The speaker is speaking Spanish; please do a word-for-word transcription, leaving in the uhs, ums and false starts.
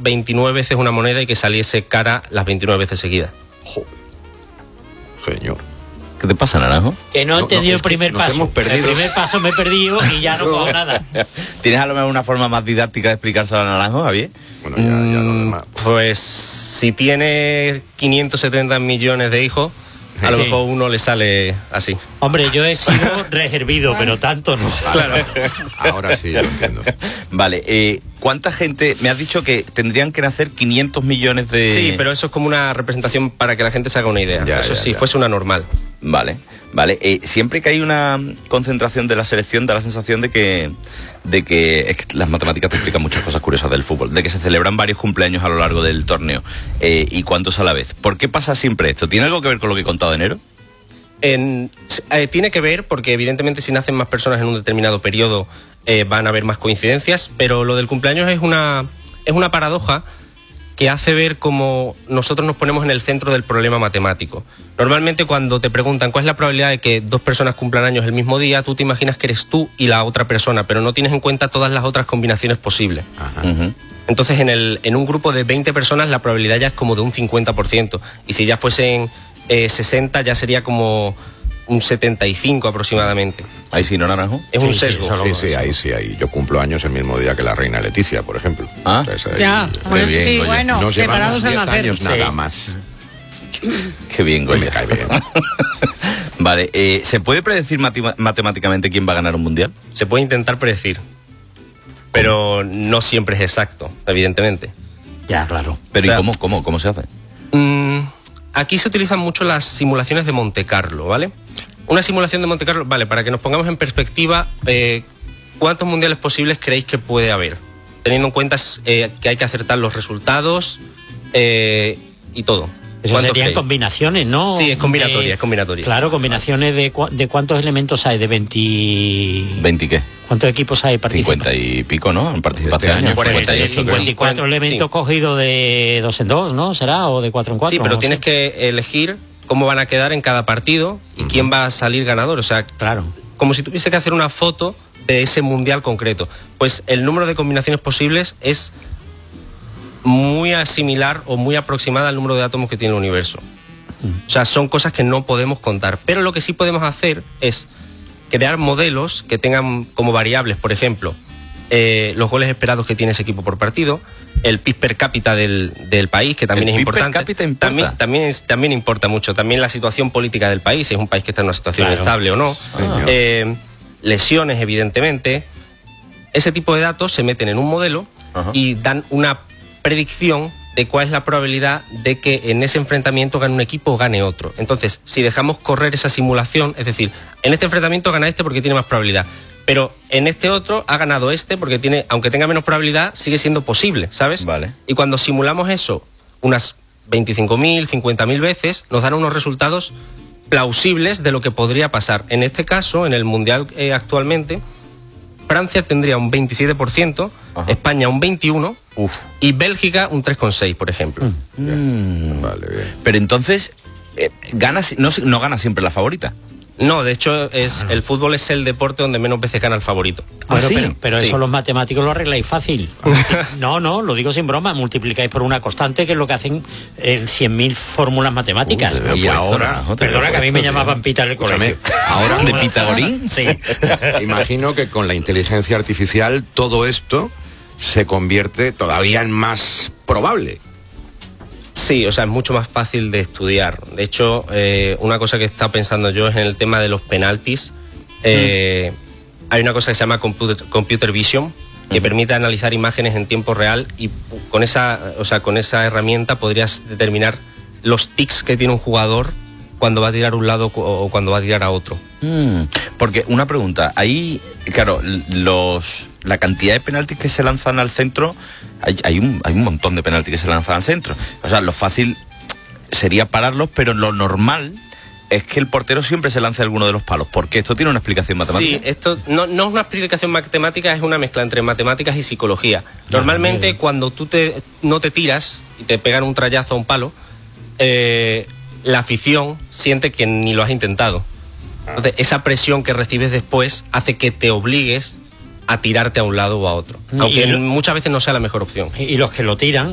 veintinueve veces una moneda y que saliese cara las veintinueve veces seguidas. Joder. Señor. ¿Qué te pasa, Naranjo? Que no he entendido no, el primer paso. El primer paso me he perdido y ya no cojo nada. ¿Tienes a lo mejor una forma más didáctica de explicárselo a Naranjo, Javier? Bueno, ya, ya lo demás. Pues si tiene quinientos setenta millones de hijos, a lo Sí. mejor uno le sale así. Hombre, yo he sido reservido, pero tanto no. Claro. Ahora sí, ya lo entiendo. Vale, eh, ¿cuánta gente? Me has dicho que tendrían que nacer quinientos millones de... Sí, pero eso es como una representación para que la gente se haga una idea. Ya, eso ya, si ya. fuese una normal. Vale, vale. Eh, siempre que hay una concentración de la selección da la sensación de que, de que, es que las matemáticas te explican muchas cosas curiosas del fútbol, de que se celebran varios cumpleaños a lo largo del torneo eh, y cuántos a la vez. ¿Por qué pasa siempre esto? ¿Tiene algo que ver con lo que he contado de enero? En, eh, tiene que ver porque evidentemente si nacen más personas en un determinado periodo eh, van a haber más coincidencias, pero lo del cumpleaños es una, es una paradoja que hace ver cómo nosotros nos ponemos en el centro del problema matemático. Normalmente cuando te preguntan cuál es la probabilidad de que dos personas cumplan años el mismo día, tú te imaginas que eres tú y la otra persona, pero no tienes en cuenta todas las otras combinaciones posibles. Ajá. Uh-huh. Entonces en, el, en un grupo de veinte personas la probabilidad ya es como de un cincuenta por ciento, y si ya fuesen eh, sesenta ya sería como un setenta y cinco aproximadamente. Ahí sí, ¿no, Naranjo? Es Sí, un sí, sesgo. eso lo- Sí, sí, ahí sí, ahí. Yo cumplo años el mismo día que la reina Leticia, por ejemplo. Ah. Entonces, ahí- Ya, bueno, bien, sí, oye. bueno, Nos llevamos separados al diez nacer. años Sí. nada más. Qué bien, Me Goya. cae bien. Vale, eh, ¿se puede predecir mati- matemáticamente quién va a ganar un mundial? Se puede intentar predecir, pero no siempre es exacto, evidentemente. Ya, claro. Pero ¿y Claro. cómo, cómo, cómo se hace? Mm, aquí se utilizan mucho las simulaciones de Monte Carlo, ¿vale? Una simulación de Monte Carlo, vale, para que nos pongamos en perspectiva, eh, ¿cuántos mundiales posibles creéis que puede haber? Teniendo en cuenta eh, que hay que acertar los resultados eh, y todo. Eso ¿Cuántos serían creéis? combinaciones, ¿no? Sí, es combinatoria, De- es combinatoria. Claro, combinaciones de, cua- de cuántos elementos hay, de veinte... ¿veinte qué? ¿Cuántos equipos hay participantes? cincuenta y pico, ¿no? En participación. Este año, cincuenta y ocho, cincuenta y cincuenta elementos sí. cogidos de dos en dos, ¿no? ¿Será? ¿O de cuatro en cuatro? Sí, pero no tienes sé. que elegir cómo van a quedar en cada partido y quién va a salir ganador. O sea, Claro. como si tuviese que hacer una foto de ese mundial concreto. Pues el número de combinaciones posibles es muy similar o muy aproximada al número de átomos que tiene el universo. O sea, son cosas que no podemos contar. Pero lo que sí podemos hacer es crear modelos que tengan como variables, por ejemplo, eh, los goles esperados que tiene ese equipo por partido, el P I B per cápita del, del país, que también ¿El es P I B per importante. cápita importa? También, también, es- también importa mucho. También la situación política del país, si es un país que está en una situación Claro. estable o no. Señor. Eh, lesiones, evidentemente. Ese tipo de datos se meten en un modelo Ajá. y dan una predicción de cuál es la probabilidad de que en ese enfrentamiento gane un equipo o gane otro. Entonces, si dejamos correr esa simulación, es decir, en este enfrentamiento gana este porque tiene más probabilidad, pero en este otro ha ganado este porque tiene, aunque tenga menos probabilidad, sigue siendo posible, ¿sabes? Vale. Y cuando simulamos eso unas veinticinco mil, cincuenta mil veces, nos dan unos resultados plausibles de lo que podría pasar. En este caso, en el Mundial eh, actualmente, Francia tendría un veintisiete por ciento, Ajá. España un veintiuno por ciento Uf. y Bélgica un tres coma seis por ciento, por ejemplo. Vale, bien. Pero entonces, eh, gana, si- no, si- no gana siempre la favorita. No, de hecho, es el fútbol es el deporte donde menos veces gana el favorito. Bueno, ¿Ah, sí? pero, pero Sí. eso los matemáticos lo arregláis fácil. No, no, lo digo sin broma. Multiplicáis por una constante, que es lo que hacen en cien mil fórmulas matemáticas. Uy, te veo Y puesto, ahora- Naranjo, te veo Perdona, que a mí me puesto, llamaban tío. Pita en el Escúchame, colegio. ahora ¿De Pitagorín? Sí. Imagino que con la inteligencia artificial todo esto se convierte todavía en más probable. Sí, o sea, es mucho más fácil de estudiar. De hecho, eh, una cosa que he estado pensando yo es en el tema de los penaltis. Eh, Hay una cosa que se llama computer, computer vision, que permite analizar imágenes en tiempo real y con esa, o sea, con esa herramienta podrías determinar los tics que tiene un jugador cuando va a tirar a un lado o cuando va a tirar a otro. Mm, porque una pregunta, ahí, claro, los la cantidad de penaltis que se lanzan al centro, hay, hay, un, hay un montón de penaltis que se lanzan al centro. O sea, lo fácil sería pararlos, pero lo normal es que el portero siempre se lance a alguno de los palos, porque esto tiene una explicación matemática. Sí, esto no, no es una explicación matemática, es una mezcla entre matemáticas y psicología. Normalmente bien. cuando tú te, no te tiras y te pegan un trayazo a un palo, eh, la afición siente que ni lo has intentado. Entonces, esa presión que recibes después hace que te obligues a tirarte a un lado o a otro. Y Aunque lo- muchas veces no sea la mejor opción. Y y los que lo tiran